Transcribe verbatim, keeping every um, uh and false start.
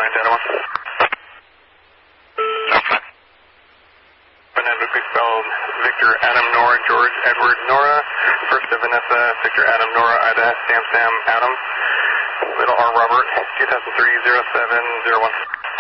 nine data one. Vanessa, please spelled Victor, Adam, Nora, George, Edward, Nora. First to Vanessa, Victor, Adam, Nora, Ida, Sam, Sam, Adam. Little R, Robert, two thousand three, zero seven zero one.